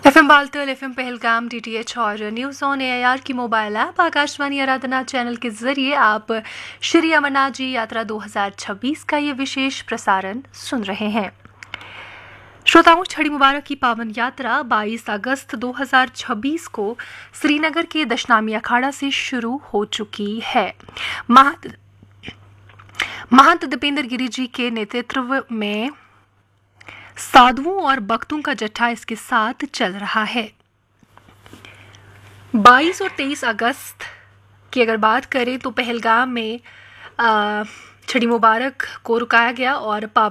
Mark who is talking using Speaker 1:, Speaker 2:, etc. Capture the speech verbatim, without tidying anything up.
Speaker 1: FM Baltal, FM Pahalgam, DTH और news on AIR की mobile app Akashvani आराधना channel के जरिए आप श्री अमरनाथ जी यात्रा दो हज़ार छब्बीस का ये विशेष प्रसारण सुन रहे हैं। श्रोताओं, छड़ी मुबारक की पावन यात्रा बाईस अगस्त दो हज़ार छब्बीस को श्रीनगर के दशनामी अखाड़ा से शुरू हो चुकी है। महंत महंत दीपेंद्र गिरी जी के नेतृत्व में साधुओं और भक्तों का जत्था इसके साथ चल रहा है। बाईस और तेईस अगस्त की अगर बात करें तो पहलगाम में छड़ी मुबारक को रुकाया गया और